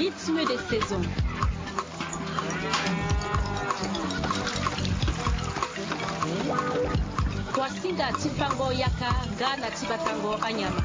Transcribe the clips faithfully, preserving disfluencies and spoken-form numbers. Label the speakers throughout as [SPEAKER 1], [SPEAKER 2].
[SPEAKER 1] rythme des saisons. Kwasinga tifango yaka ngana tibatango anyama.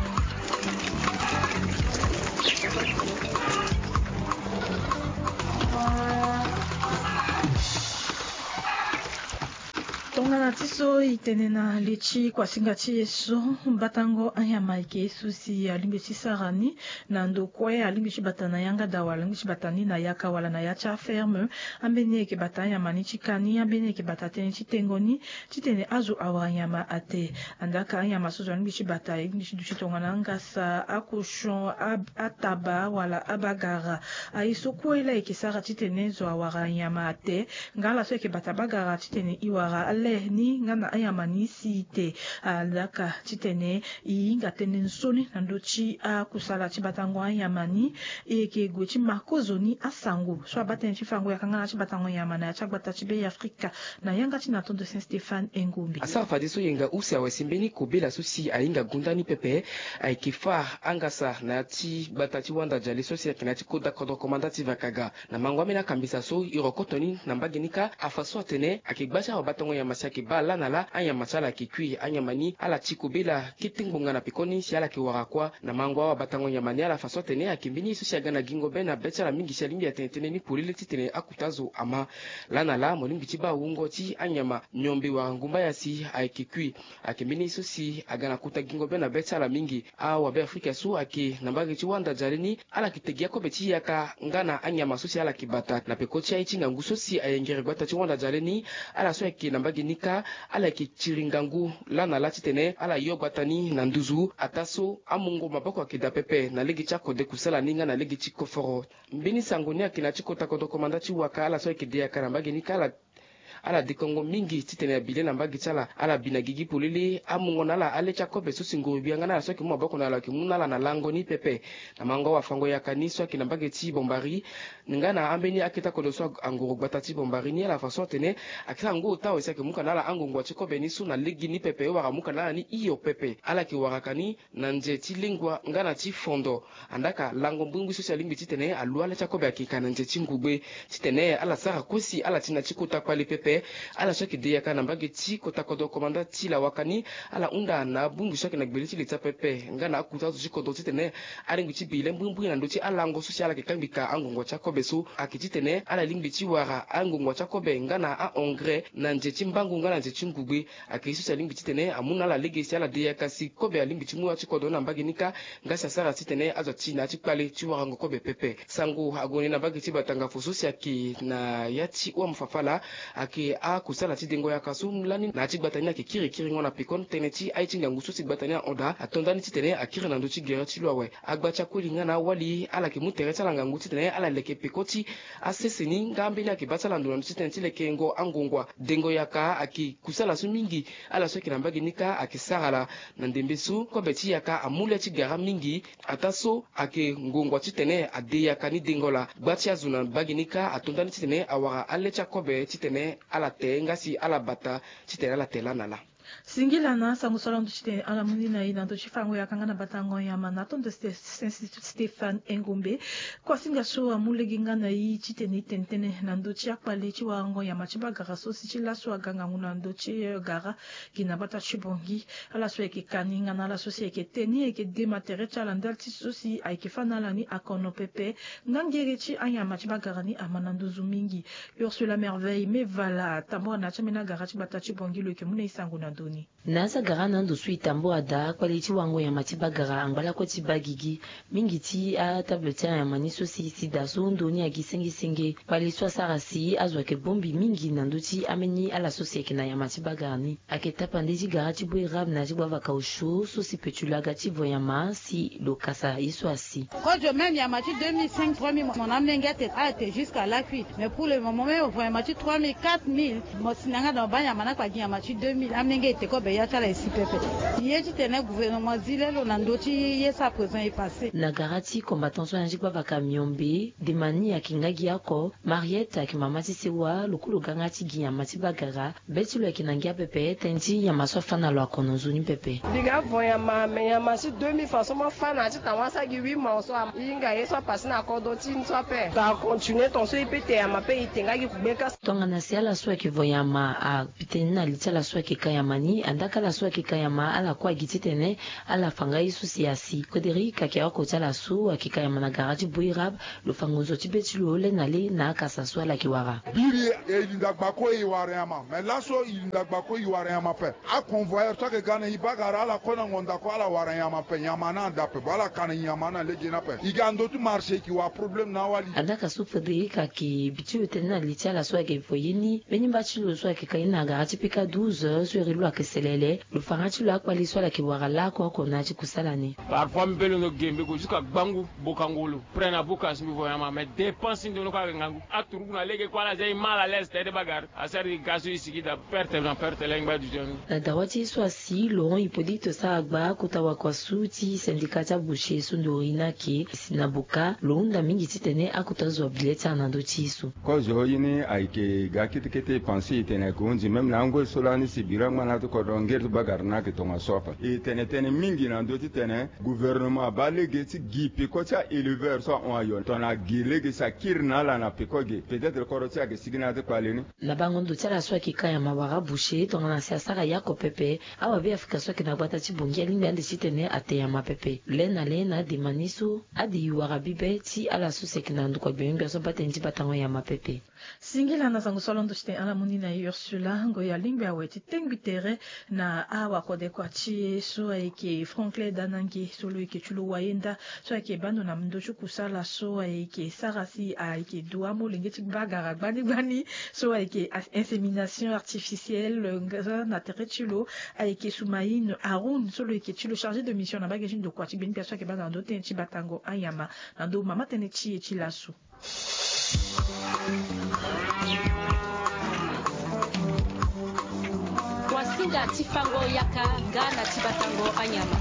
[SPEAKER 2] Tongana tiso itenena lichi kwa singati yeso batango anyama ike susi alimbichi sarani nando kwe alimbichi batana yanga dawa alimbichi batani na yaka wala na yacha ferme ambene ke batanya mani chikani ambene ke batateni chitengoni chitene azu awanyama ate andaka anyama suzo alimbichi bataye alimbichi duchi tongana ngasa akushon ab, ataba wala abagara aiso kwela ike sara chitene zo awanyama ate ngala so ke batabagara chitene iwara ale ni ngana ayamani site alaka chitene inga tenensoni nandochi a kusala chibatango ayamani eke gwechi makozoni asango so abaten chifango yakangana chibatango yamana ya chagbata chibe Afrika na yanga chinatondo Saint Stéphane Engombe
[SPEAKER 3] asa fadiso yenga usi awesimbeni kobela susi ainga gundani pepe aikifa angasa na ti batati wanda jali sosi akinati koda kodo komandati vakaga na mangwamena kambisa so irokotoni na mbagenika afaso atene akigbacha wabatango ya masaki bala nala anya masala kikui anya mani ala chikubila kitingbunga na pikoni si ala kiwarakwa na mangwa wa batango nyamani ala faso tene akimbini susi agana gingo bena betala mingi shalimbi ya tenetene ni pulile titene akutazo ama lana la molingi chiba ungo ti anyama nyombi wa ngumba ya si aikikui akimbini susi agana kuta gingo bena betala mingi awa be Afrika su aki nambagi chiwanda jarini ala kitegia ko beti yaka ngana anyama susi ala kibata na pekochi ya ichinga ngusosi ayengere gwata chiwanda jarini ala so aki nambagi nika ala ki chiringangu lana lati tene ala yobatani na nduzu ataso amungo maboko akida pepe na legi chako de kusala ninga na legi chiko foro mbini sangoni akina chiko takodo komanda chi waka ala so ekidia karambagi nika ala ala dikongo mingi titene ya bile na mbagi chala ala binagigi pulili amungo nala ale chakobe susi ngurubi angana la soki mwaboko na ala kimunala na lango ni pepe na mango wa fango ya kaniswa kina mbagi ti bombari ngana ambeni akita kodoswa anguru batati bombari ni ala faso tene akita ngu utawe sake muka nala angungu wa chikobe nisu na ligi ni pepe waka muka nala ni iyo pepe ala ki warakani na nje ti lingwa ngana ti fondo andaka lango mbungu susi alimbi titene alu ale chakobe akika na nje ti ngugbe titene ala sara kosi ala tina chikuta kwali pepe ala soki deya kana mbagi ti kota kodo komanda ti la wakani ala unda na bungu soki na gbeli ti leta pepe ngana akuta zo kodo titene aringu ti bile mbumbu na ndoti ala ngo susi ala kekambika angongo cha kobe so akiti tene ala limbi ti wara angongo cha kobe ngana a ongre na nje ti mbangu ngana nje ti ngugbe akisi susi limbi ti tene amuna ala legesi ala deya kasi kobe alimbi ti muwa ti kodo na mbagi nika ngasa sara ti tene azo ti na ti kpale ti wara ngo kobe pepe sangu agoni na mbagi ti batanga fususi aki na yati wa mfafala aki a kusala ti dengo ya kasu mlani na ti gbatania ki kiri kiri ngona pikon tene ti ai tinga ngusu ti gbatania onda atondani ti tene akiri na ndo ti gere ti lowe agbacha kuli ngana wali ala ki mutere tala ngangu ti tene ala leke pikoti aseseni ngambe ni akibata ndo ti tene ti leke ngo angongwa dengo ya ka aki kusala su mingi ala so ki na mbagi nika akisarala na ndembe su ko beti ya ka amule ti gara mingi ataso ake ngongwa ti tene ade ya ka ni dengola gbacha zuna mbagi nika atondani ti tene awara alecha kobe ti tene ala te ngasi ala bata chitela la tela nala
[SPEAKER 2] singila na sangu solo ndo chite ala munina ina ndo chifango ya kangana batango ya manato ndo Saint Stéphane Engombe kwa singa so amulegi ngana yi chite ni tentene na ndo chi akpale chi wango ya machiba gara so si chi la so aganga nguna ndo chi gara kina bata chibongi ala so eke kaninga na la so si eke teni eke dematere chala ndal ti so si aike fanala ni akono pepe ngangere chi anya machiba gara ni amanando zumingi Ursula Merveille me vala tambo na chamena gara chi bata chibongi lo ke muna isango na doni
[SPEAKER 4] nasa gara nando sui tambo ada kwali ti wango ya machiba gara angbala ko ti bagigi mingi ti a tableti ya mani so si si da so ndoni agi sengi sengi kwali so sara si azwa ke bombi mingi nando ti ameni ala so si na ya machiba gara ni aketa pandezi gara ti boy rab na ti bava kausho so si petula ga ti voyama si lo kasa iso asi
[SPEAKER 5] quand je même ya machi deux mille cinq trois mille mon amené ngate a été jusqu'à la fuite mais pour le moment même voyama ti trois mille quatre mille mo sinanga dans banya mana kwa ya machi deux mille amené ete ko be ya chala esi pepe ye titene gouvernement zilelo na ndoti ye sa présent est passé
[SPEAKER 4] na garati combattant so yanji kwa Kamyombe demani ya kingagi yako Mariette akimama tisiwa lukulu gangati giya matibagara betulo yakinangia pepe tenji ya maswa fana lo akonozuni pepe
[SPEAKER 6] biga voya ma me ya masi deux mille façon ma fana ti tawasa gi huit mois so inga ye so passer na kodo tin so pe ta continuer ton so ipete ya ma pe itengaki kubeka
[SPEAKER 4] tonga na siala so ki voya ma a pitena litala so ki kayamani andaka la so ki kayama ala kwa gititene ala fanga isu siasi Frédéric kakea ko tala su akikayama na garati buirab lo fangozo tibetulo le nale na kasa so ala kiwara
[SPEAKER 7] biri e ndagbako iware ama mais là so ndagbako iware ama pe a convoyeur to ke gana ibagara ala kona ngonda ko ala ware ama pe yamana ndape bala kana yamana leje na pe igando tu marché ki wa problème na wali
[SPEAKER 4] andaka su Frédéric aki bitu tena litala so ke foyini benimba chilo so ke kaina garati pika douze so rilo akeselele lo fangati lo akwali so ala kiwara la ko ko na kusalani
[SPEAKER 8] parfois mbelo no gembe ko jusqu'à bangu bokangolo prena boka simi voyama mais dépense ndo ko ngangu aturu na lege ko ala jay mal à l'aise de bagar asari gaso isigida perte na perte lengba du jeune
[SPEAKER 4] na dawati so asi Laurent Hippolyte Sagba kutawa kwa suti syndicata boucher sundorina ki sinabuka londa mingi titene akutazwa bileta na ndotisu
[SPEAKER 9] ko zo yini aike gakite kete penser tene ko nzi même na ngo solani sibira mana to ko ronger bagar na ke to masofa e tene tene mingi na ndoti tene gouvernement balege ti gipe ko tia éleveur so on ayon ton a gilege sa kirna la na pekoge peut-être ko rotia ke sigina te kwaleni
[SPEAKER 4] la bango ndo tala so kikaya mabara boucher ton na siasara yako pepe awa be afika so kina bata ti bongi ali ndande sitene ate ya mapepe lena lena de manisu adi yuara bibe ti ala so sekina ndo ko bembe so batenji batango ya mapepe
[SPEAKER 2] singila na zangu solo ndo shite ala muni na Ursula ngo ya lingbe aweti tengitere na awa kode kwa chi so eke Franklin danangi solo eke chulo wayenda so eke bando na mndochu kusala so eke sarasi a eke duamo lengeti bagara gbani gbani so eke insémination artificielle na tere chulo a eke Soumaïne Haroun solo eke chulo chargé de mission na bagajin do kwa chi beni perso eke bando na do tenchi batango ayama na do mama tene chi e chi lasu
[SPEAKER 1] wasinda tifango yaka ngana tibatango anyama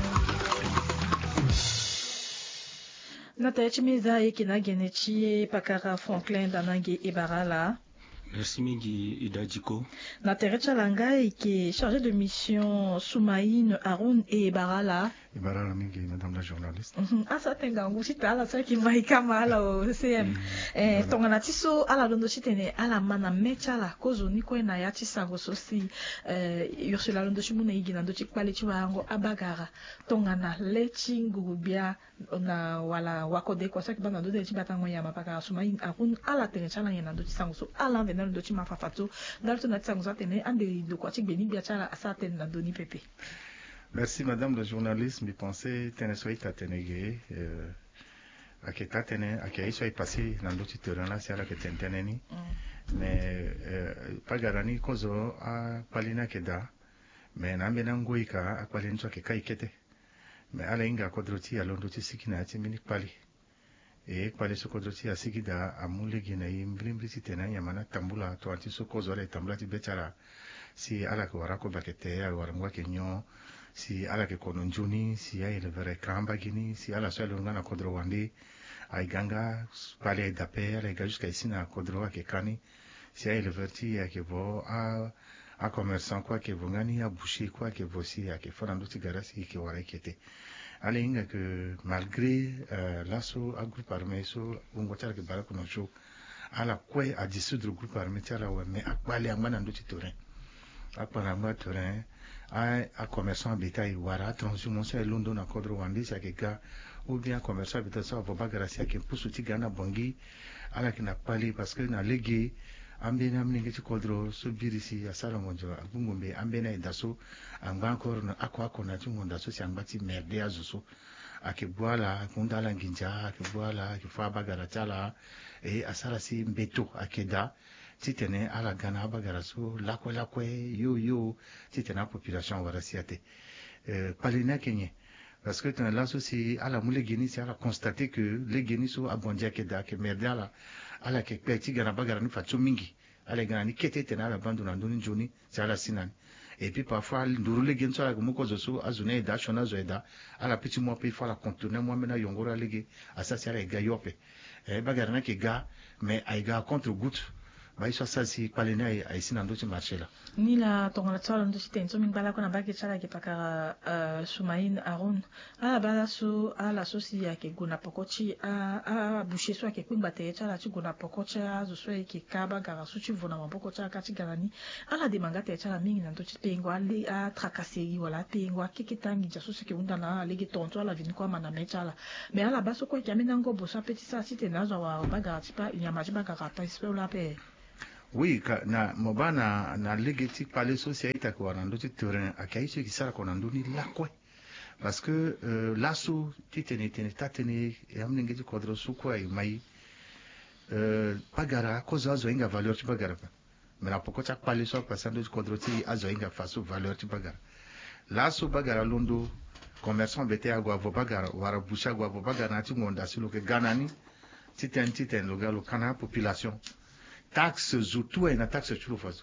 [SPEAKER 2] na tayachimiza ikina genechi pakara Franklin danangi ibarala.
[SPEAKER 10] Merci mingi Idajiko.
[SPEAKER 2] Na terecha langa qui chargé de mission Soumaïne Haroun et Barala.
[SPEAKER 11] Barala mingi madame la journaliste.
[SPEAKER 2] Ah ça tenga ngusi tala ça qui va ikama ala o C M. Eh tonga na tiso ala londo chitene ala mana mecha la kozo niko na ya tisango sosi eh Ursula londo chimuna igina ndo chikpale chiwango abagara tonga na lechi ngubia na wala wakode kwa saki bana ndo de chibatango ya mapaka Soumaïne Haroun ala terecha la yena ndo tisango so ala na ndo chima fafato dalto na tisango zatene ande do kwa chibeni bia chala asate na doni pepe.
[SPEAKER 11] Merci madame le journaliste, mi pensais tene soit tatenege euh aketa tene akei soit passé dans l'autre terrain là c'est là que tentene ni mais euh pagarani kozo a palina keda mais nambe nangoika akwaleni so ke kaikete mais ala inga kodroti alondo tisikina ati mini pali e kwale sokodroti asigida amule gina imbrimbi titena yamana tambula to anti sokozo re tambula ti betara si ala ko warako bakete ya warangwa kenyo si ala ke kononjuni si ya ile vere kramba gini si ala so lunga na kodro wandi ai ganga pale dape ala ga jusqu'à ici na kodro ke kani si ya ile verti ya ke vo a a commerçant quoi ke vongani a boucher quoi ke vosi ya ke fona nduti garasi ke wara kete ala inga que malgré euh, l'asso a groupe armé so ungo tara ke bara kuno jo ala kwe a dissoudre groupe armé tara wa mais akbale amana nduti torin akbale amana torin a a commerçant betaille wara transhumance londo na kodro wandi sa ke ga ou bien commerçant betaille sa va bagara sia ke pusuti gana bongi ala kina pali parce que na legi ambena mninge ti kodro so birisi asala monjo abungombe ambena idaso anga encore na akwa akona ti ngonda so si angati merde azuso ake bwala kundala nginja ake bwala ake fa bagara tala e asala si mbeto akeda titene ala gana bagara so lakwe lakwe yo yo titene population wara siate euh palina kenye parce que dans là aussi ala mule geni si ala constater que les geni so abondia keda ke merde ala ala ke peti gana bagara ni fatso mingi ala gana ni kete tena ala bandu na ndoni joni si ala sinani et puis parfois ndurule genso la muko zosu azune da shona zoeda ala petit mo pe fala contourner moi mena yongora lege asasi ala ga yope e bagarna ke ga mais ay ga contre goutte ba iso asasi palena ay sina ndo ci marché la
[SPEAKER 2] ni la tongola tsala ndo ci tenso min bala kona baki tsala ke pakara uh, Soumaïne Aroun ala bala so ala sosi ya ke guna pokochi a a boucher so ke kwimba te tsala ci guna pokochi a zo so ke kaba gara su ci vona maboko tsala ka ci garani ala de manga te tsala mingi na ndo ci pengo ali a trakaseri wala pengo keke tangi ja so ke unda na lege tonto ala vini kwa mana metsala me ala baso ko ke amena ngo bosa petit sa site na zo wa bagara tipa nyama ci bagara pa ispe la pe.
[SPEAKER 11] Oui, na mobana na legeti pale société ko na ndoti terrain akaiso ki sala ko na ndoni la quoi parce que euh, lasso titene tene tatene e amne ngeti kodro su ko ai mai euh pagara ko zazo inga valeur ti pagara mais na poko chak pale so passando di kodro ti azo inga faso valeur ti pagara lasso pagara londo commerçant bete agwa vo pagara wara busha agwa vo pagara na ti ngonda silo ke ganani titen titen lo galo kana population taxe zutu ina taxe chulo faso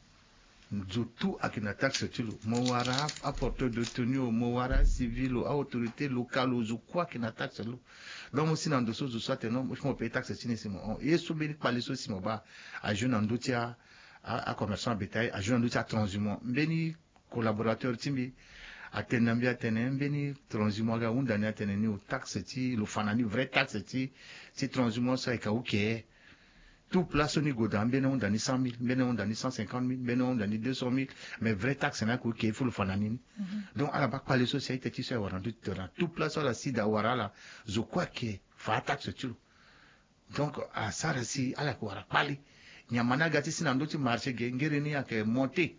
[SPEAKER 11] zutu akina taxe chulo mowara apporteur de tenue mowara civil ou autorité locale ou quoi kina taxe lo donc aussi dans dosso zo soit non je me paye taxe chini simo et soubeli paliso simo ba a jeune andotia a commerçant bétail a jeune andotia transhumant mbeni collaborateur timbi atenambi atene mbeni transhumant ga unda ni atene ni taxe ti lo fanani vrai taxe ti ti transhumant ça ka oké tout place au niveau d'un ben on donne cent mille, ben on donne cent cinquante mille, ben on donne deux cent mille, mais vrai taxe n'a qu'au qu'il faut le fananine. Donc à la base pas les sociétés qui sont au rendu terrain. Tout place à la sida wara là, je crois que fa taxe tu. Donc à ça aussi à la wara pali. Nyamana gati sina ndoti marché ngere ni ake monter.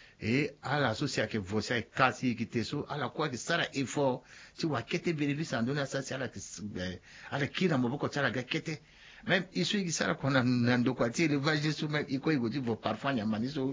[SPEAKER 11] Et à la société que vous savez casser qui te so à la quoi que ça là effort tu vois qu'était bénéfice en donner ça c'est à la à la qui na moboko ça la gakete. Même ici qui sera qu'on a nando quoi ti élevage sous même iko iko ti parfois nyamani so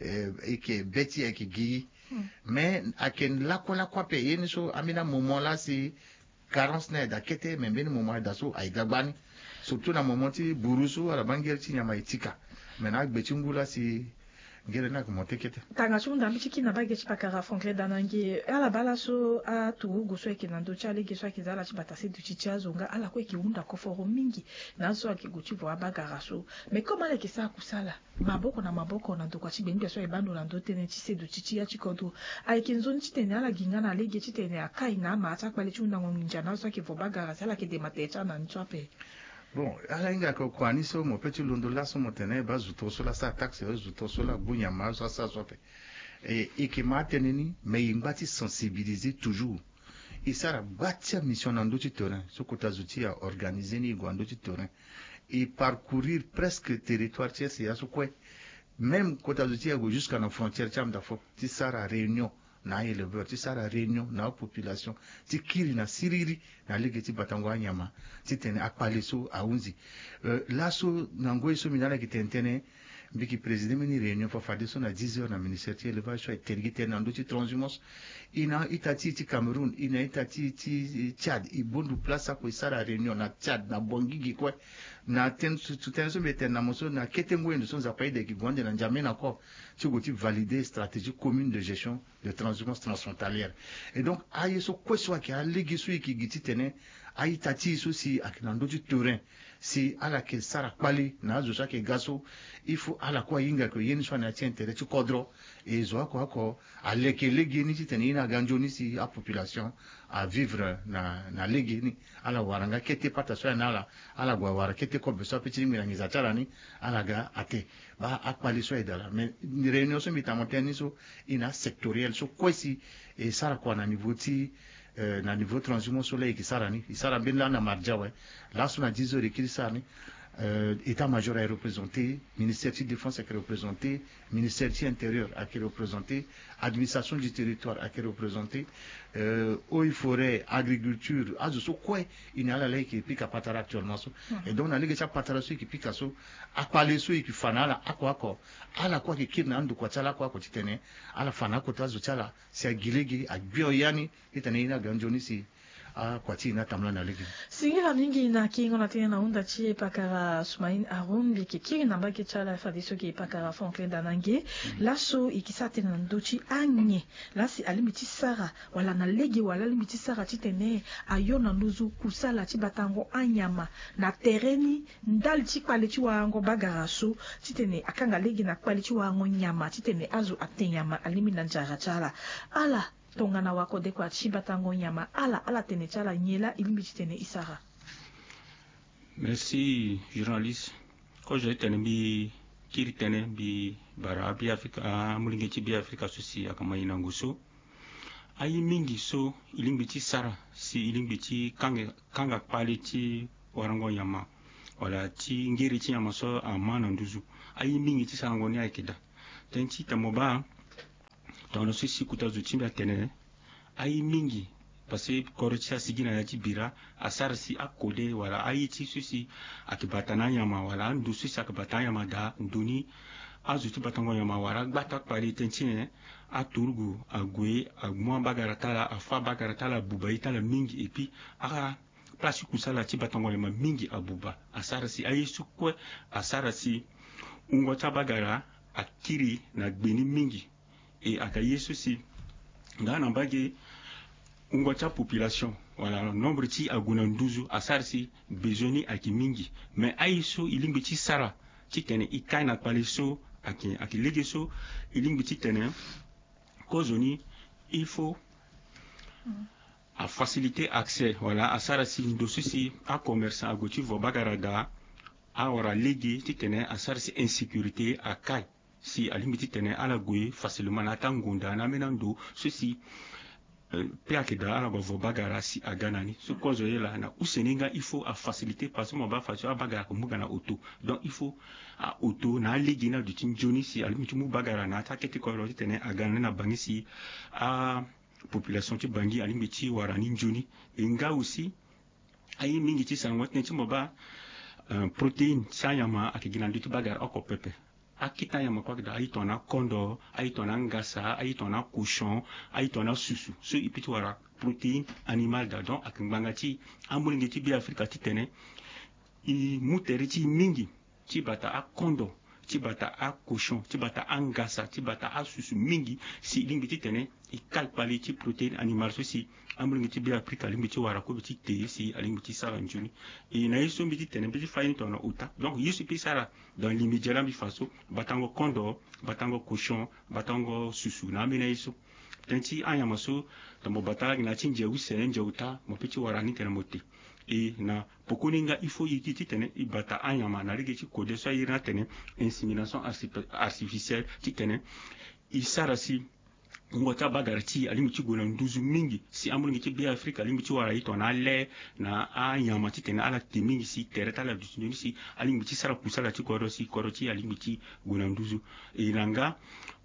[SPEAKER 11] et que beti et que gi mais à ken la quoi la quoi payer ni so amina moment là c'est carence na da kete mais ben moment da so ay gabani surtout na moment ti burusu ala bangel ti nyama itika mais na beti ngula si ngere na kumote kete
[SPEAKER 2] tanga chunda mchiki na bage chipakara fonkle danangi ala bala so a tuugu so ekinando chale geswa kizala chibatase du chichazo nga ala ko ekiunda koforo mingi nazo akiguchi vo abagara so mais comment le kisa kusala maboko na maboko na ndokwa chibengi so ebando na ndote ne chise du chichia chikodo aikinzoni chitene ala gingana lege chitene akai na mata kwale chunda ngonja nazo akivo bagara sala ke dematecha na nchwape.
[SPEAKER 11] Bon, ala inga ko kwani so mo petit londo la so motene ba zuto so la sa taxe zuto so la bunya ma so sa so pe et et qui m'a teneni mais il bati sensibiliser toujours et ça la bâtir mission dans d'autres terrains ce que tu as outil à organiser ni dans d'autres terrains et parcourir presque territoire tiers c'est à ce quoi même quand tu as outil à jusqu'à la frontière tiers da faut ti sara réunion na éleveur ti sara réunion na population ti kiri na siriri na legeti batangwa nyama ti tene akpaleso aunzi euh, laso na ngoi so minana ki tentene mbiki président mini réunion fa fade so na dix heures na ministère ti élevage so tergite na ndo ti transhumance ina itati ti Cameroun ina itati ti Tchad i bondu place ko sara réunion na Tchad na bongigi ko na ten su ten so meten na moso na ketengo ndo so za paide ki gonde na njamena ko ti go ti valider stratégie commune de gestion de transhumance transfrontalière et donc aye so ko so ki a legi so ki giti tene ayi tati so si akinando ti terrain si ala ke sara pali na zo sa ke gaso il faut ala ko yinga ko yeni so na ti intérêt ti kodro et zo ko ko ale ke legi ni ti tene ina ganjo ni si a population à vivre na na legi ni ala waranga kete pata so na ala ala gwa wara kete ko be so piti mi ngiza tara ni ala ga ate ba akpali so edala mais ni réunion so mi tamoteni so ina sectoriel so ko si e sara ko na niveau ti Euh, na niveau transhumance soleil qui sarani il sara bien là na marja ouais là sur na dix heures qui sarani euh, état-major est représenté, ministère de défense est représenté, ministère de l'intérieur est représenté, administration du territoire est représenté, euh, eau et forêt, agriculture, azuso quoi il y a la loi qui pique à patara actuellement so et donc on a les gens patara so qui pique à so à quoi les so qui fana la à quoi quoi à la quoi qui kirna ndu kwa chala quoi kuti à la fana kota zo chala c'est à gilegi à bioyani itane ina ganjoni si a kwati na tamla na legi
[SPEAKER 2] singila mingi na kingo na tena unda chi pakara Sumain Aron biki kiri na mbaki chala fadiso ki pakara Franklin Danange laso ikisate na ndochi anye lasi alimiti sara wala na legi wala alimiti sara titene ayo na nduzu kusala ti batango anyama na tereni ndali ti kwali ti wango bagaraso titene akanga legi na kwali ti wango nyama titene azu atenyama alimi na njara chala ala tongana wako de kwa chi batango nyama ala ala tene chala nyela ilimi titene isara.
[SPEAKER 10] Merci journaliste. Quand j'ai tene bi kiri tene bi bara bi Afrika mulingi ti bi Afrika susi akama inanguso ayi mingi so ilimbi ti sara si ilimbi ti kanga kanga pali ti warango nyama wala ti ngiri ti nyama so amana nduzu ayi mingi ti sara ngoni aikida tenti tamoba tono susi kuta zutimba tene ayi mingi parce que korocha sigina ya ti bira asar si akode wala ayi ti susi akibatana nyama wala ndu susi akibatana nyama da nduni azuti batango nyama wala gbata pali tentine aturgu agwe agmwa bagaratala afa bagaratala buba itala mingi epi aka place kusala ti batango nyama mingi abuba asara si ayi sukwe asara si ungota bagara akiri na gbeni mingi e aka yesu si ngana mbage ungota population wala nombre ti aguna nduzu asara si bezoni aki mingi mais ayi so ilimbi ti sara ti tene ikai na pale so aki aki lege so ilimbi ti tene kozoni il faut mm. a faciliter accès voilà a sara si ndosu si a commerçant a goti vo bagarada a ora lege ti tene a sara si insécurité a kai si alimbi ti tene ala goye facilement na tangunda na menando ceci pe akida ala vo bagara si a ganani so kozo yela na useninga il faut a faciliter parce que mo ba fa so a bagara ko muga na auto donc il faut a auto na legi na dutin joni si alimi ti mu bagara na ta keti ko ro tene a ganani na bangi si a population ti bangi alimi ti warani joni e nga aussi ayi mingi ti sango tene ti mo ba uh, protéine sayama akigina duti bagara oko pepe akita yama kwa da ayi tona kondo ayi tona ngasa ayi tona cochon ayi tona susu so ipiti wara protéine animal da donc akimbanga ti amulingi ti bi Afrika ti tene i muteri ti mingi ti bata a kondo ti bata a cochon ti bata a ngasa ti bata a susu mingi si lingi ti tene i kalpali ti protéine animal so si amulingi ti bi Afrika lingi ti wara ko bi ti te si alingi ti sara njuni e na yeso bi ti tene bi ti fayini tona uta donc yeso pi sara dans l'immédiat bi faso batango kondo batango cochon batango susu na mena yeso tenti anyama so tambo batala na ti nje usene nje uta mo piti wara ni tene mote e na pokoninga il faut yiti ti tene i bata anyama na lege ti kode so yiri na tene insémination artificielle ti tene i sara si ngota bagara ti alimi ti gona nduzu mingi si amulingi ti bi Afrika alimi ti wara ito na le na anyama ti tene ala te mingi si tere tala dutindoni si alimi ti sara kusala ti koro si koro ti alimi ti gona nduzu e nanga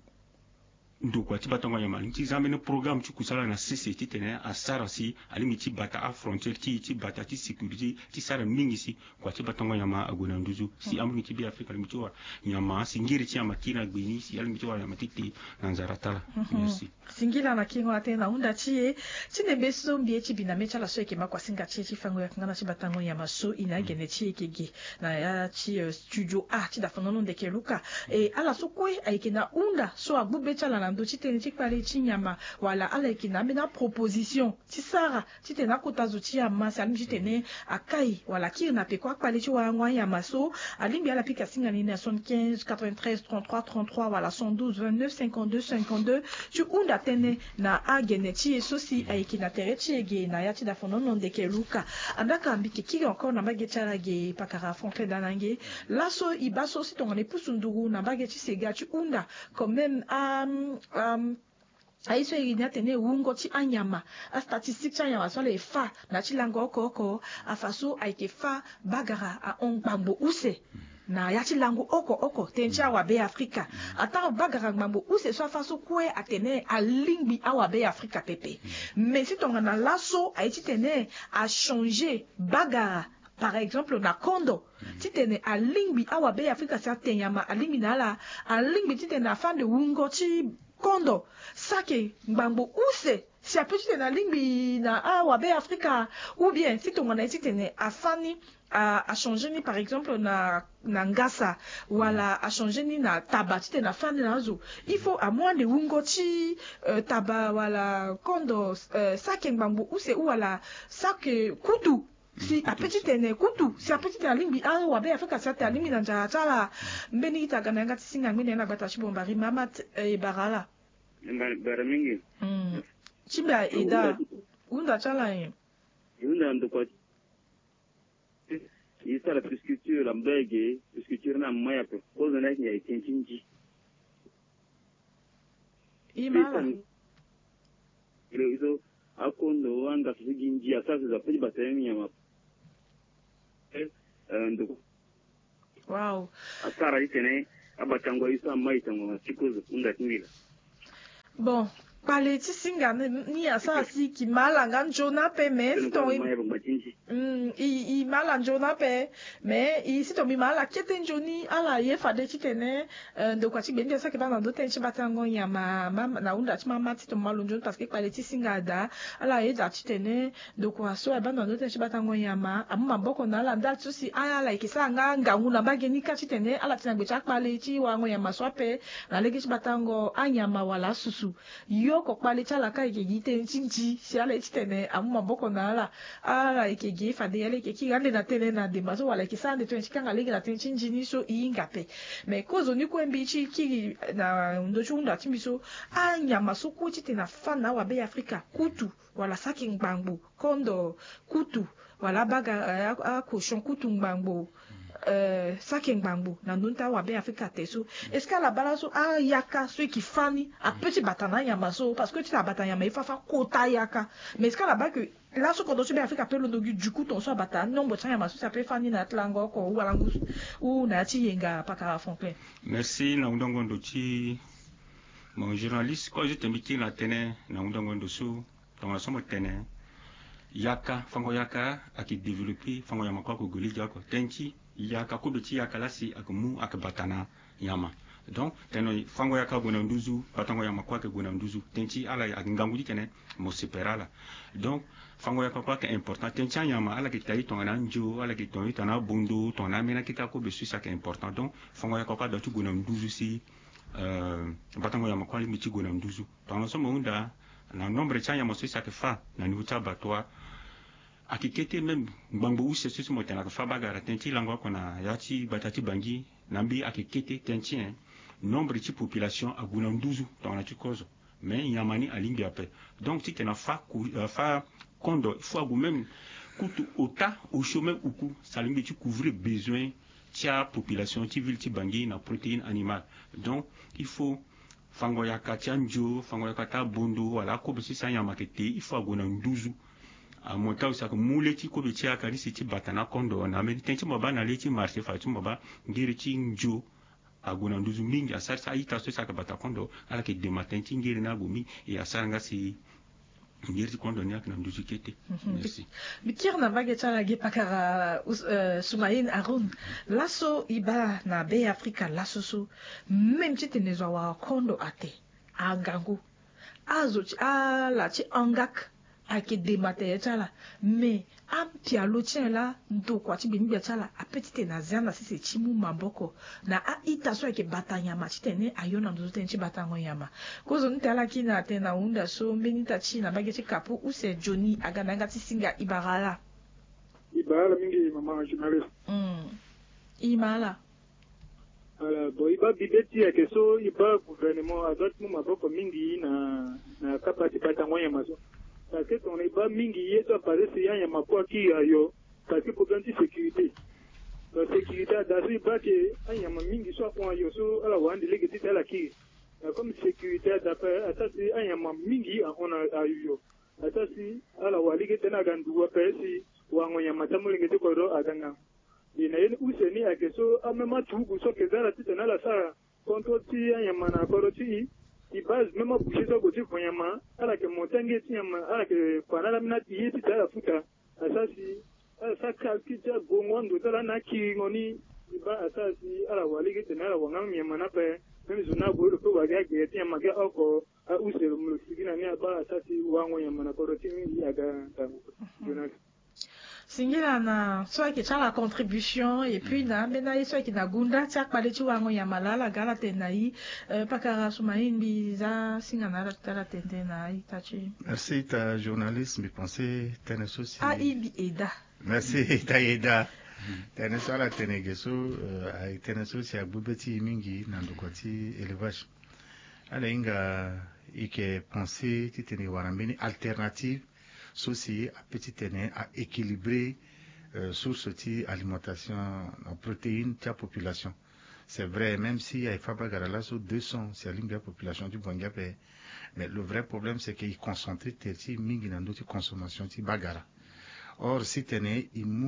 [SPEAKER 10] ndo kwa ti batango nyama alimi ti zambe ne programme ti kusala na C C ti tene a sara si alimi ti bata a frontière ti ti bata ti sécurité ti sara mingi si kwa ti batango nyama agona nduzu si amulingi ti bi Afrika alimi ti wara nyama si ngiri ti nyama kina gbeni si alimi ti wara nyama ti te na nzara tala merci
[SPEAKER 2] singila na kingo atena unda chie chine beso mbie chi bina mecha la so eke makwa singa chie chi fango ya kangana chi batango ya maso ina gene chi ekege na ya chi uh, studio a chi da fanono ndeke luka e ala so kwe aike na unda so agbube chala na ndo chi tene chi pale chi nyama wala ala eke na mena proposition chi sara chi tena kotazo chi ya masi alimbi chi tene akai wala kiri na pekwa pale chi wa ngwa ya maso alimbi ala pika singa nini ya soixante-quinze quatre-vingt-treize trente-trois trente-trois wala cent douze vingt-neuf cinquante-deux cinquante-deux chi unda tene na agene chi sosi aiki na tere chi ege na yati da fonono ndeke luka andaka ambike kiki encore na mbage chara ge pakara Franklin Danange laso ibaso si tongane pusunduru na mbage chi sega chi unda quand même um, um, aiso iri tene ungo chi anyama a statistique chi anyama so le fa na chi lango oko oko afaso aike fa bagara a ongbambo use na yati langu oko oko tencha awa be Afrika ata bagara mambo use so faso kwe atene alingbi awa be Afrika pepe mais si tonga na laso aiti tene a changer bagara par exemple na kondo titene alingbi awa be Afrika sa tenyama alingbi na la alingbi titene afande wungo chi kondo sake mbambo use si apeti na limbi na a wa be Afrika ou bien si to ngana iti tene afani a a changer ni par exemple na na ngasa wala a changer ni na taba ti na fani na zo il faut à moins de wungoti euh, taba wala kondo euh, saken bambu ou c'est ou wala sak kutu si apeti tene kutu si apeti tene limbi a wa be Afrika sa ta limbi na ja tala mbeni ita kana ngati singa ngine na bata shibombari mamat e barala
[SPEAKER 12] baramingi
[SPEAKER 2] mm chimba ida unda chala yin
[SPEAKER 12] unda ndo kwa isa la prescripture la mbege prescripture na maya pe kozo na ya itinchinji
[SPEAKER 2] imala
[SPEAKER 12] ile hizo akondo wanga kuzinji asasa za pili batayemi ya map eh ndo
[SPEAKER 2] wow
[SPEAKER 12] asara itene abatangwa isa mai tangwa chikozo unda tingira
[SPEAKER 2] bon pale ti singa ni asasi ki malanga njona pe mais to mm i i malanga njona pe mais i si to mi mala kete njoni ala ye fade ti tene ndo kwa ti bende sa ke ba na do ten ti batango ya ma na unda ti mama ti to malo njoni parce que pale ti singa da ala ye da ti tene ndo kwa so ba na do ten ti batango ya ma amu maboko na ala nda tu si ala ikisa nga ngangu na bageni ka ti tene ala ti na gbe cha pale ti wa ngo ya ma so pe na legi ti batango anyama wala susu yo ko pale chala ka ike gite nchinchi si ala itene amu maboko na ala ala ike gi fa de ala ike ki gande na tene na de maso wala kisande to nchikanga legi na tenchinji ni so inga pe me kozo ni ko mbichi ki na ndo chunda timiso anya masuku chite na fana wa be Afrika kutu wala saki ngbangbu kondo kutu wala baga a koshon kutu ngbangbu euh saki ngbangbu na ndunta wa be Afrika teso est-ce que la balaso a yaka ceux qui fani a petit batana ya maso parce que tu la batana mais il faut faire kota yaka mais est-ce que là-bas que là ce qu'on doit subir Afrika pelo dogu du coup ton so batana nombre de ya maso ça peut fani na tlango ko ou alangus ou na ti yenga paka fonklin.
[SPEAKER 10] Merci na ndongo ndochi mon journaliste quand je t'invite na tene na ndongo ndosu dans la somme tene yaka fango yaka aki développer fango ya makwa ko goli jako tenchi yaka ko beti yaka lasi akumu akabatana yama donc teno fango yaka gona nduzu batango ya makwa ke gona nduzu tenchi ala nganguji tene mo separala donc fango yaka kwa ke important tenchi yama ala ke tayi tona njo ala ke toni tona bundu tona mena ke ko besu ça que important donc fango yaka kwa da tu gona nduzu si euh batango ya makwa limiti gona nduzu tona so mo unda na nombre chanya mo ça que fa na nuta batwa akikete même ngbango ou c'est ce mo tena ka fa bagara tenti langwa kona yati batati bangi nambi akikete tenti nombre de population a guna nduzu dans la cause mais yamani alingi ape donc si tena fa fa kondo il faut même kutu ota au chemin uku salingi tu couvrir besoin tia population ti ville ti bangi na protéine animale donc il faut fango ya kachanjo fango ya kata bondo wala ko bisi sanya makete il faut guna nduzu a monta usa ko muleti ko be tia kali siti batana kondo na me tenti mo bana leti marché fa tu mo ba ngiri ti njo aguna nduzu mingi asar sa ita so sa ka bata kondo ala ke de matin ti ngiri na bumi e asar nga si ngiri kondo ni akna nduzu kete. Merci
[SPEAKER 2] bikir na bage chala ge pakara Soumaïn Haroun lasso iba na be Afrika lasso so même ti tenezo wa kondo ate agangu azo ti ala ti angak ake démater chala mais am ti alo tien la ndo kwa ti bini be chala apetite na zana si se chimu maboko na a ita so ake batanya ma ti tene ayona ndo ten ti batango yama kozo ntala kina tena unda so mbeni ta chi na bageti kapu ou c'est Johnny agana ngati singa ibarala
[SPEAKER 13] ibarala mingi mama journaliste
[SPEAKER 2] mm imala
[SPEAKER 13] ala bo iba bibeti ya keso iba gouvernement adot mu maboko mingi na na kapati batango yama so parce que ton iba mingi yeso pare si ya makwa ki ayo parce que pour garantir sécurité la sécurité da si ba ke anyama mingi so kwa yo so ala wandi lege ti ala ki comme sécurité da pa atasi anyama mingi on a ayo atasi ala wali ke tena gandu wa pe si wa ngonya matamu lege ti ko ro aganga ina yin useni akeso amema tugu so ke zara ti tena la sa konto ti anyama na ko ti i base même boucher so ko ti konyama ala ke motange ti nyama ala ke kwana la minati yiti tala futa asasi saka kita gongondo tala na ki ngoni iba asasi ala waligi tena ala wangam nyama na pe même zona bo ko wa ga ge ti ma ga oko u se mu sigina ne ba sasi wango ya mana ko ti mi ya ga journaliste
[SPEAKER 2] Singila na soit qui la contribution et puis na mena soit qui na gunda tsak pale tu wango ya malala gala tenai pakara sumain biza singana la tala tende na itachi.
[SPEAKER 11] Merci ta journaliste me penser tene souci.
[SPEAKER 2] Ah ibi eda.
[SPEAKER 11] Merci ta eda. Tene so la tene geso ai tene souci a bubeti mingi na ndokoti élevage. Ala inga ike penser ti tene warambeni alternative souci à petit tenir à équilibrer euh, source de alimentation en protéines de la population. C'est vrai, même si il y a Fabagarala sur deux cents, c'est la population du Bangapé. Mais le vrai problème, c'est qu'il concentre terti mingi dans d'autres consommations de bagara. Or, si tenez,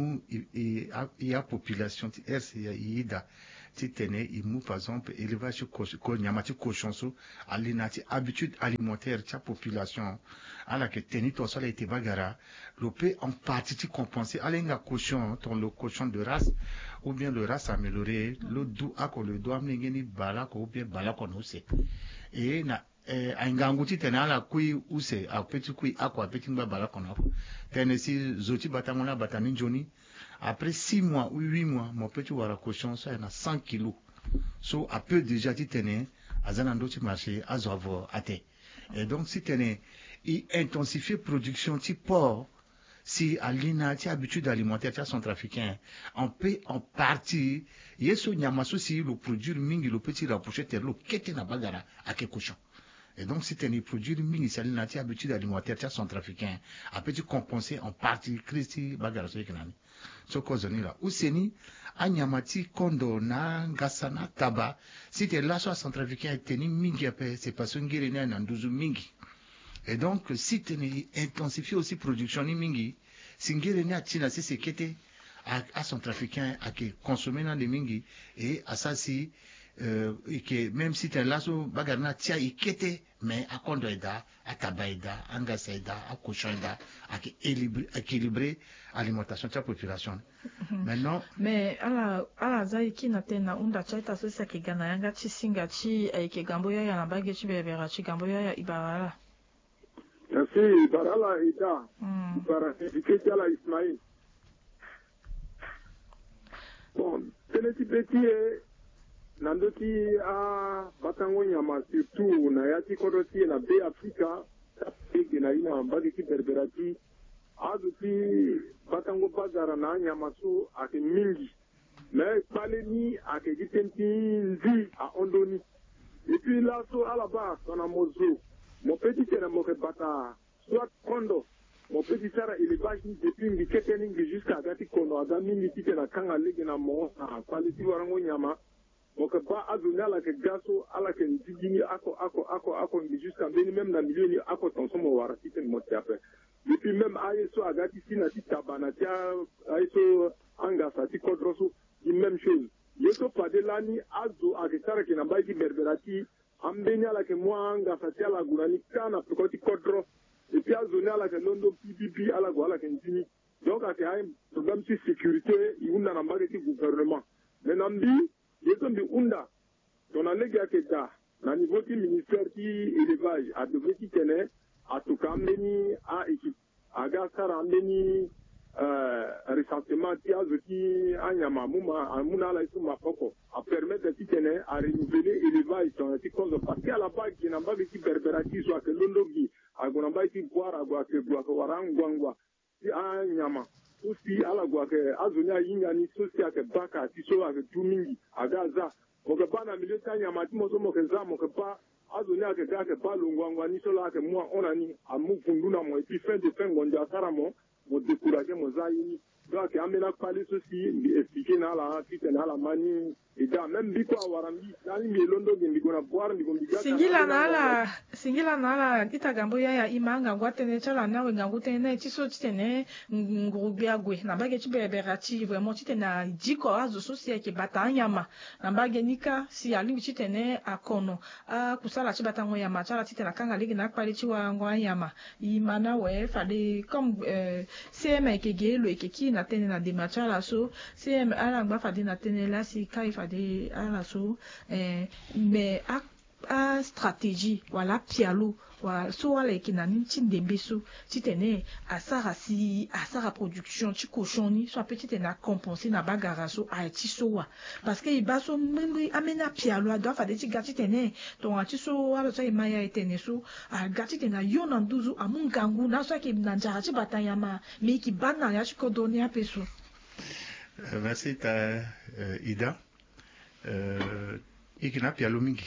[SPEAKER 11] il y a population de R C I I D A, si tenez, il mou par exemple élevage ko nyamati cochonso, alinati habitude alimentaire de la population, à la que tenez ton sol été bagara, le peut en partie compenser, alinga cochon, ton le cochon de race, ou bien le race amélioré, le dou à qu'on le doit m'engeni balak ou bien balak on ose. Et na eh ainganguti tena la kui use a petit kui akwa petit mba bala konako tena si zoti batamona batani joni après six mois ou huit mois mon petit wara cochon ça na cent kilos so a peu déjà ti tene azana ndoti marché azovo ate et donc si tene i intensifier production ti porc si alina ti habitude alimentaire ti centrafricain on peut en partie yeso nyamaso si le produit mingi le petit rapprocher terlo kete na bagara ake cochon. Et donc, si tu as des produits de mini, c'est une habitude alimentaire centrafricain, à petit compenser en partie, Christi, Bagaraso, Ekanani. Ce cause là. Ou c'est ni, Anyamati, Kondo, Na, Gassana, Taba, si tu es là, soit centrafricain, tu es ni mingi, c'est pas son guéréné, Nandouzou mingi. Et donc, si tu es intensifié aussi production ni mingi, si guéréné, Tina, c'est ce qui était à centrafricain, à consommer dans les mingi, et à ça, si, Euh, et que même si tu es là sur bagarna tia ikete mais à kondoida à tabaida à ngasaida à cochonda à équilibrer alimentation de la population. Maintenant
[SPEAKER 2] mais ala ala zaiki na tena unda chaita sasa kigana yanga chisinga chi aike gambo ya na bage chibebera chi gambo ya ibarala.
[SPEAKER 13] Merci barala ida para ikete ala Ismail. Bon, teneti petit nandoti a batango nyama surtout na yati kodoti na be Afrika ke na ina mbagi ki berberati azuti batango bagara na nyama su ake mingi mais pale ni ake gitenti nzi a ondoni et puis là so à la base on a mozo mon petit tena mo ke bata soit kondo mon petit sara élevage ni depuis ngi keteni jusqu'à gati kondo aga mingi tena kanga lege na mo a quality warango nyama donc ba azunya la ke gaso ala ke ndigini ako ako ako ako jusqu'à même na milieu ako tonso mo wara tite mo tiape depuis même ayeso agati sina titabana tia ayeso angasa ti kodroso di même chose yeso pade lani azo akitara ke namba ki berberati ambenya la ke mo angasa tia la gurani kana pekoti kodro et puis azunya la ke londo pipipi ala go ala ke ndini donc ate hay problème de sécurité yuna namba ke gouvernement mais nambi yeso mbi unda ton allègue à Keda, na niveau du ministère qui élevage, a devrait qui tenait, à tout cas, meni, à équipe, à Gassar, meni, récemment, qui a zoti, à Nyama, Mouma, à Mouna, la Souma Poko, à permettre qui tenait, à renouveler l'élevage, dans les causes, parce qu'à la base, qui n'a pas de qui berberati, soit que l'ondogi, à Gonamba, qui boire, à Guaque, Guaque, Warang, Guangwa, à Nyama. Aussi à la Guaque, à Zonia, Yingani, Sosia, Baka, Tiso, avec Tumingi, à Gaza, moke pa na milieu tanya mati mozo moke za moke pa azonia ke ga ke pa lungwangwa ni sola ke moi onani amu funduna mo et puis fin de fin ngonja sara mo mo décourager mo za yini donc amena pali ceci expliquer na la kite na la mani et da même biko awarambi nani mi londo ngi ngona boire ngi ngi gata
[SPEAKER 2] singila na la singila na la itagambo ya ya imanga ngwatene chala nawe ngangutene chiso chitene ngurubia gwe na bage chibeberati vraiment chitena jiko azo sosia ke batanyama na bage nika si ali chitene akono a kusala chibatango ya machala chitena kanga ligi na pali chiwa ngwa yama imana we fade comme euh, C M ke gelo ke ki na na tene na demacha la so C M ala ngba fade na tene la si kai fade ala so eh mais a a stratégie wala pialo wa so wala ikina ni tindembe so titene asara si asara production ti cochon ni so petit na compenser na bagara so a ti so wa parce que iba so membri amena pialo do fa de ti gati tene to ati so aba so imaya etene so a gati tena yo na nduzu amungangu na so ke na njara ti batayama mais ki bana ya ti kodoni apeso.
[SPEAKER 11] Merci ta euh, Ida. Euh, ikina pialo mingi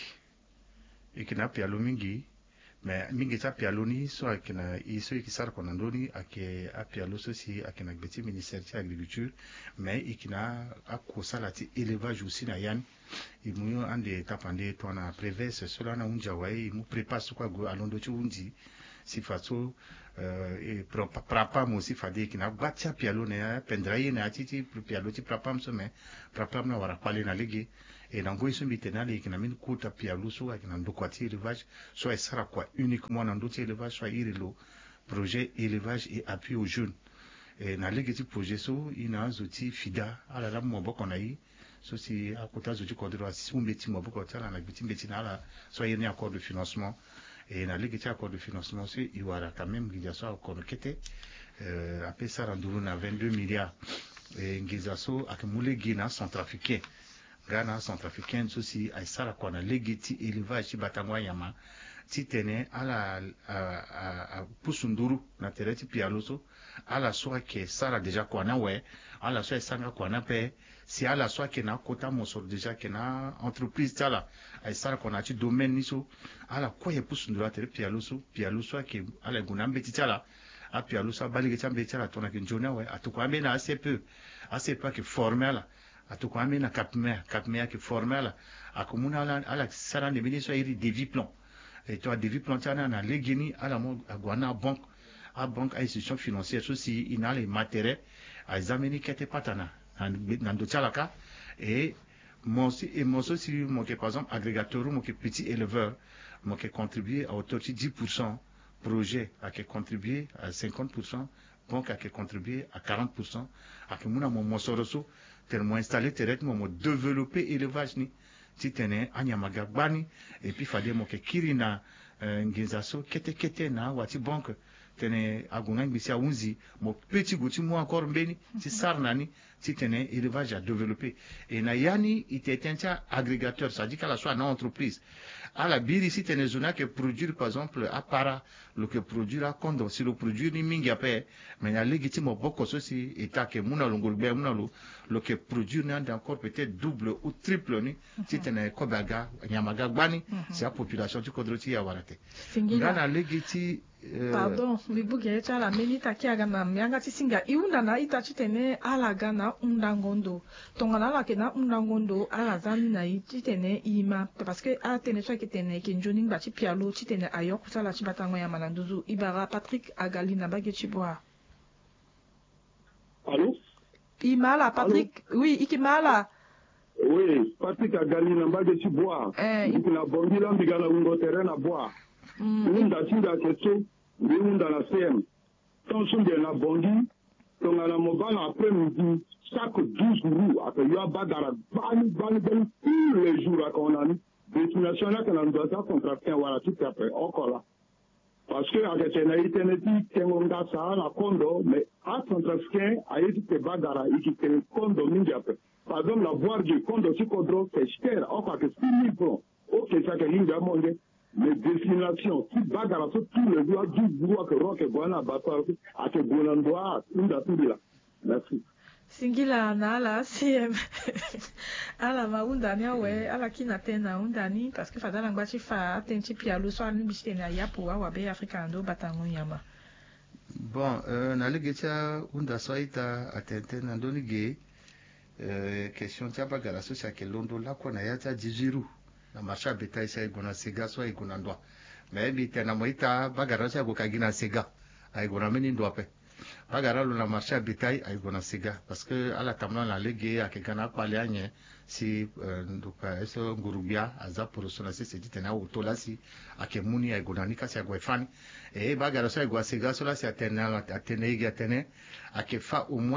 [SPEAKER 11] ikina pialo mingi mais mingi ta pialo ni so akina iso ikisar konandoni ake a pialo so si akina gbeti ministère de l'agriculture mais ikina akosala ti élevage aussi na yan imu ande tapande to na prévesse cela na unja wai imu prépare so kwa go alondo ti undi si faso euh e prapa mo si fade ikina gbatia pialo ne pendraye na titi pialo ti prapa so mais prapa na wara pale na legi et dans quoi ils sont bitenali qui n'a mis kuta pialo so qui n'a dokwati élevage soit il sera quoi uniquement dans d'autres élevage soit il le projet élevage et appui aux jeunes et dans les petits projets so il n'a zoti fida ala la mo boko na yi so si à côté zoti kodro si un petit mo boko tala na petit petit na la soit il y a accord de financement et dans les petits accords de financement c'est il y aura quand même il y a ça encore kete euh après ça rendez-vous na vingt-deux milliards et ngizaso akamule gina centrafricain Ghana centrafricaine ceci ay sara kona legiti élevage ci batangwa yama ti tene ala a a pusunduru na tereti pialoso ala soa ke sara déjà kona we ala soa sanga kona pe si ala soa ke na kota moso déjà ke na entreprise tala ay sara kona ci domaine niso ala ko ye pusunduru tereti pialoso pialoso ke ala gunambe ti tala a pialoso balige tambe tala tona ke njona we atukwa be na assez peu assez peu que formel atukwame na kapmea kapmea ki formela akumuna ala ala sara ne bini so iri devis plan et toi devis plan tana na legini ala mo agwana banque a banque a institution financière so si ina les matériels a examiner kete patana na ndo tsalaka et mon si et mon so si mon que par exemple agrégateur mon que petit éleveur mon que contribuer à hauteur de dix pour cent projet a que contribuer à cinquante pour cent banque a que contribuer à quarante pour cent a que muna mon mosoroso tellement installé directement mo développer élevage ni ti tene anyamaga gbani et puis fade mo ke kirina nginzaso kete kete na wati banque tene aguna ngisi aunzi mo petit guti mo encore mbeni ti sarnani ti tene élevage à développer et na yani itetentia agrégateur ça dit qu'à soit une entreprise à la biri si tene zona que produire par exemple à para le que produire à kondo si le produire ni mingi ape mais na legiti mo boko so si eta ke muna longolbe muna lo le que produire n'a encore peut-être double ou triple ni si tene kobaga nyamaga gbani c'est la population du kodroti ya warate ngana legiti
[SPEAKER 2] pardon bibuge chala meni takiaga na mianga tisinga iunda na itachitene ala gana undangondo tongana la kena undangondo ala zani na ititene ima parce que a tene so kitene kinjoni ngba ti pialo titene ayo kusala ti batango ya mananduzu ibara Patrick Agali na bage chibwa.
[SPEAKER 14] Allô?
[SPEAKER 2] Imala Patrick Allô? Oui ikimala
[SPEAKER 14] oui Patrick Agali na bage chibwa eh ikina bongila mbigala ungo terena bwa unda tinda keso ni unda la C M ton son de la bondi ton ala mobala après midi chaque douze jours après yo badara bani bani bani tous les jours qu'on a destination là qu'on doit ça contracter voilà tout après encore là parce que avec tena iteneti tengonga ça la kondo mais à contracter ayi te badara iki te kondo mingi après par exemple la boire du kondo si kodro que cher encore que six mille francs ok ça que linga monde les destinations si bagara so tous les jours du droit que rock bona bato à que bonandoa unda tudila merci
[SPEAKER 2] singila na ala C M ala maunda ni awe ala kina tena undani parce que fadala ngbachi fa atenti pialo so ani bishena yapo wa be Africa ndo batango nyama
[SPEAKER 11] bon euh na legecha unda soita atente na ndonige euh question tia bagara so cha ke londo la kona yata diziru na marché bétail ça igona sega so igona ndwa mais bi tena moita bagara so agokagina sega aigona meni ndwa pe bagara lo na marché bétail aigona sega parce que ala tamna la lege akegana kwale anye si nduka eso ngurubia aza porosona se se ditena otola si akemuni aigona nika si agwefani e bagara so aigwa sega so la si atena atene igi atene akefa au moins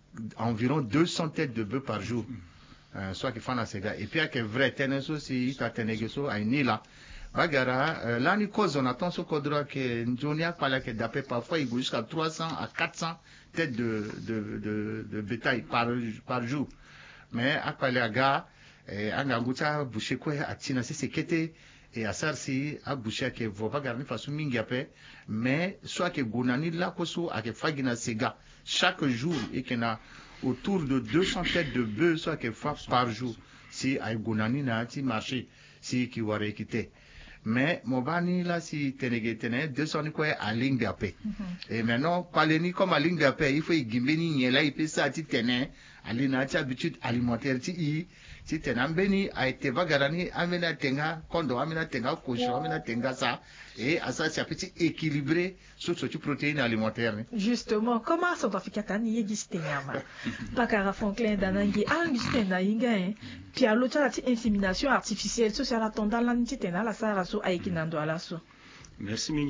[SPEAKER 11] environ deux cents têtes de bœufs par jour. Euh, soit qui font la sega. Et puis, avec vrai tennis aussi, il a tenegeso, à une là. Bagara, euh, là, ni cause, on attend ce codra que Njonia, que d'après parfois, il go jusqu'à trois cents à quatre cents têtes de, de, de, de bétail par, par jour. Mais, à Palaga, et à Nangouta, boucher quoi, à Tina, c'est qu'était, et à Sarsi, à boucher, que vous pas garder façon mingiapé, mais, soit que Gounani, là, koso, à que Fagina Sega, chaque jour, et qu'il y a autour de deux cents têtes de bœufs, soit que fois par jour, si à Gounani, n'a pas marché, si qui va quitter. Mais, mon bani, là, si tenegé deux cents quoi, à ligne d'apé. Et maintenant, parler comme à ligne d'apé, il faut y gimber là, il peut ça, tu tenais, à l'inati habitude alimentaire, tu y, si tenant béni, a été vagarani, amena tenga, kondo, amena tenga, cochon, amena tenga ça, et à ça, c'est un petit équilibré sur ce protéines alimentaires.
[SPEAKER 2] Justement, comment sont africains y existent, yama? Bakara Franklin danangi, ah, existent na inga, hein. Puis à l'autre, la insémination artificielle, ça, c'est la tendance, la nitite, na la saraso, aikinando à la so.
[SPEAKER 10] Merci,